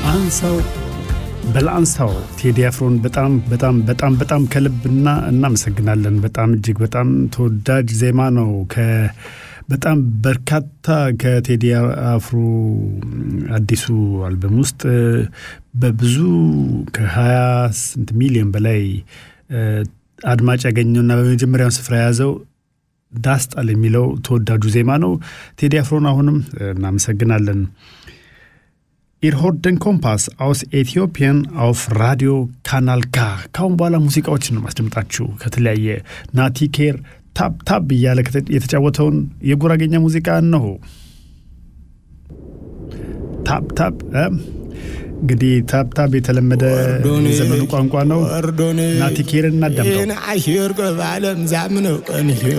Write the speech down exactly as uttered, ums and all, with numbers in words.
አንሳው በላንሳው ቴዲ አፍሮን በጣም በጣም በጣም በጣም ከልብና እናመሰግናለን በጣም እጅግ በጣም ተወዳጅ ዜማ ነው ከ በጣም በርካታ ከቴዲ አፍሮ አዲሱ አልበም ውስጥ በብዙ ከ20 ሚሊዮን በላይ አድማጭ ያገኘውና በመጀመሪያው ስፍራ ያዘው ዳስጣል የሚለው ተወዳጁ ዜማ ነው ቴዲ አፍሮን አሁንም እናመሰግናለን Ihr hört den Kompass aus Äthiopien auf Radio Kanal K. ካሁን በኋላ ሙዚቃዎችን ነው ማስደምጣችሁ ከተለያየ ናቲኬር ታብ ታብ እያለ የተጫወተውን የጉራጌኛ ሙዚቃ ነው ታብ ታብ እንግዲህ ታብ ታብ የተለመደ የዘመኑ ቋንቋ ነው ናቲኬር እና ደምጠው